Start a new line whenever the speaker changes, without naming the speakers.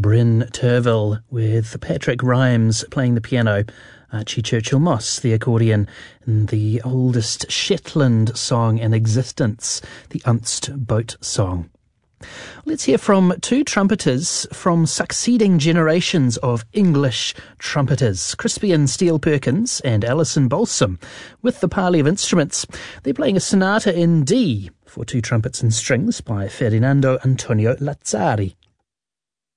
Bryn Terfel with Patrick Rhymes playing the piano, Archie Churchill Moss, the accordion, and the oldest Shetland song in existence, the Unst Boat Song. Let's hear from two trumpeters from succeeding generations of English trumpeters, Crispian Steele Perkins and Alison Balsam, with the Parley of Instruments. They're playing a sonata in D for two trumpets and strings by Ferdinando Antonio Lazzari.